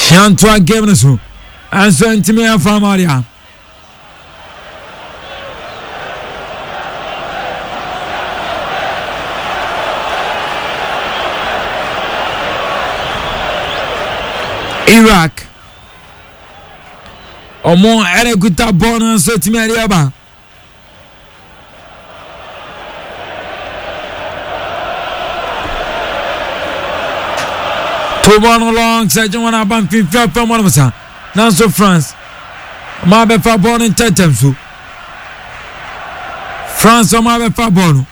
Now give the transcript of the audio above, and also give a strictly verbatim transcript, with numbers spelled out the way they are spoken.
Yantua game so and so intimate from Maria. Iraq Omo ere kuta bon so timere aba to bon long say jwana ban fin fa fa mo masa na so France ma be fa bon in tetem so France ma be fa bon